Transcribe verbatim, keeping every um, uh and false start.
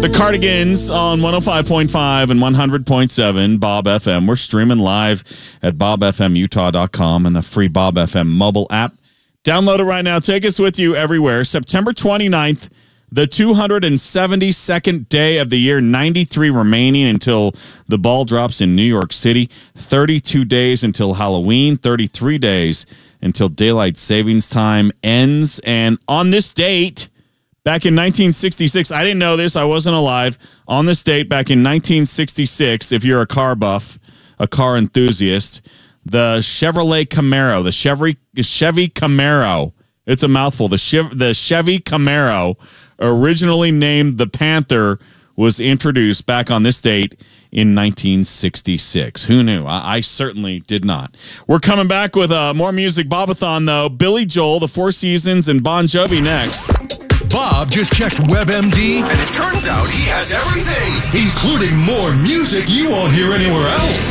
The Cardigans on one oh five point five and one hundred point seven Bob F M. We're streaming live at bob f m utah dot com and the free Bob F M mobile app. Download it right now. Take us with you everywhere. September twenty-ninth, the two hundred seventy-second day of the year, ninety-three remaining until the ball drops in New York City. thirty-two days until Halloween, thirty-three days until daylight savings time ends. And on this date, back in nineteen sixty-six, I didn't know this, I wasn't alive. On this date, back in nineteen sixty-six, if you're a car buff, a car enthusiast, the Chevrolet Camaro, the Chevy Chevy Camaro, it's a mouthful. The Chev, the Chevy Camaro, originally named the Panther, was introduced back on this date in nineteen sixty-six. Who knew? I, I certainly did not. We're coming back with uh, more music. Bobathon, though. Billy Joel, The Four Seasons, and Bon Jovi next. Bob just checked WebMD, and it turns out he has everything, including more music you won't hear anywhere else.